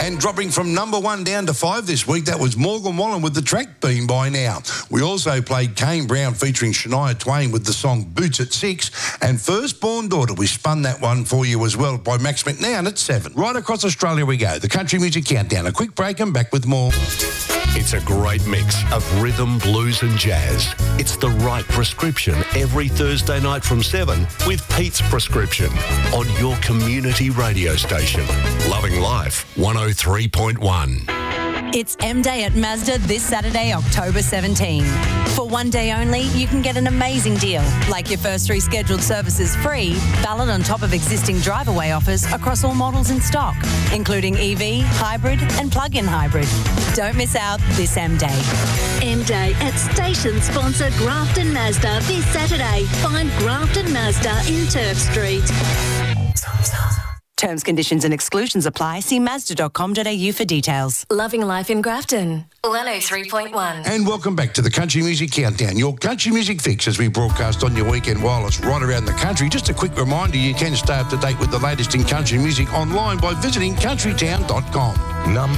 And dropping from number 1 down to 5 this week, that was Morgan Wallen with The Track Been By Now. We also played Kane Brown featuring Shania Twain with the song Boots at 6. And Firstborn Daughter, we spun that one for you as well by Max McNown at 7. Right across Australia we go. The Country Music Countdown. A quick break and back with more. It's a great mix of rhythm, blues and jazz. It's the right prescription every Thursday night from 7 with Pete's Prescription on your community radio station. Loving Life 103.1. It's M-Day at Mazda this Saturday, October 17. For one day only, you can get an amazing deal, like your first 3 scheduled services free, valid on top of existing drive-away offers across all models in stock, including EV, hybrid and plug-in hybrid. Don't miss out this M-Day. M-Day at station sponsor Grafton Mazda this Saturday. Find Grafton Mazda in Turf Street. Terms, conditions and exclusions apply. See Mazda.com.au for details. Loving Life in Grafton, 103.1. And welcome back to the Country Music Countdown, your country music fix as we broadcast on your weekend wireless right around the country. Just a quick reminder, you can stay up to date with the latest in country music online by visiting countrytown.com. Number